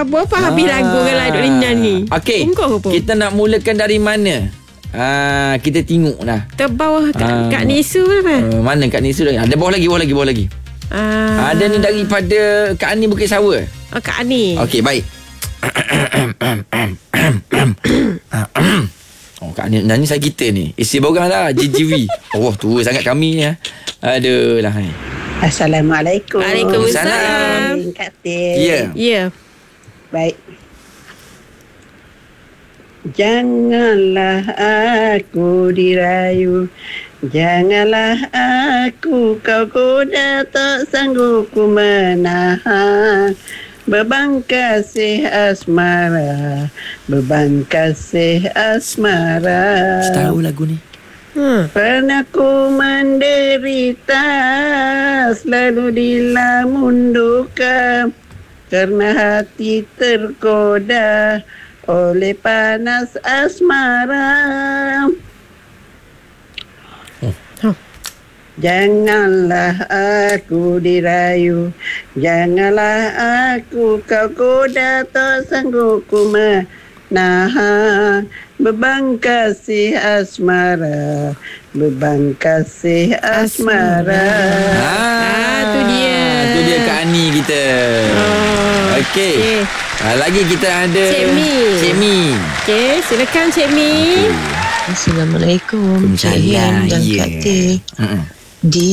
apa habis lagu kalau duk nyanyi. Okey. Ungkau apa? Kita nak mulakan dari mana? Kita tengok dah. Terbawah Kak Nisu apa? Mana Kak Nisu lagi? Ada bawah lagi. Ada ni daripada Kak Ani Bukit Sawa. Kak Ani. Okey, baik. Kak Ani nyanyi saya kita ni. Isi borang lah, GGV. Tua sangat kami ya. Aduh lah. Assalamualaikum. Waalaikumsalam. Kak Tin. Ya. Baik. Janganlah aku dirayu, janganlah aku kau goda, tak sanggup ku menahan beban kasih asmara, beban kasih asmara. Tahu lagu ni. Pernah ku menderita, selalu dilamun duka, karena hati tergoda oleh panas asmara. Janganlah aku dirayu, janganlah aku kau goda, tak sanggup ku menahan beban kasih asmara, beban kasih asmara. Tu dia. Tu dia Kak Ani kita. Okey. Lagi kita ada Cik Mi. Okey, silakan Cik Mi. Assalamualaikum. Saya dan Kak T. Di